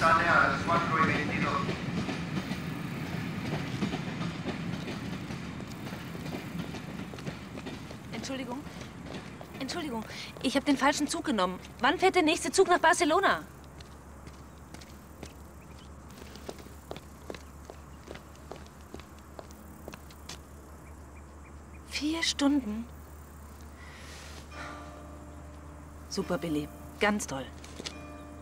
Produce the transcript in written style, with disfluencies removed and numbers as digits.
sale a las 4:22. Entschuldigung. Entschuldigung, ich habe den falschen Zug genommen. Wann fährt der nächste Zug nach Barcelona? 4 Stunden? Super, Billy. Ganz toll.